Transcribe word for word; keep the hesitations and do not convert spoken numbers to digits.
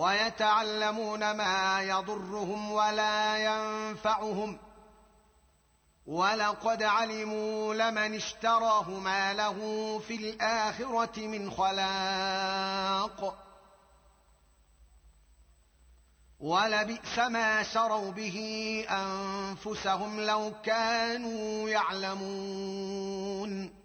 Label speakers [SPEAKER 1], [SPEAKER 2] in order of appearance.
[SPEAKER 1] ويتعلمون ما يضرهم ولا ينفعهم، ولقد علموا لمن اشتراه ما له في الآخرة من خلاق، ولبئس ما شروا به أنفسهم لو كانوا يعلمون.